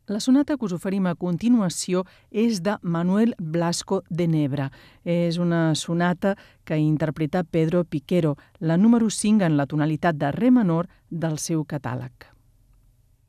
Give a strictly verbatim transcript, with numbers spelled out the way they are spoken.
La sonata que us oferim a continuació és de Manuel Blasco de Nebra. És una sonata que interpreta Pedro Piquero, la número cinc en la tonalitat de re menor del seu catàleg.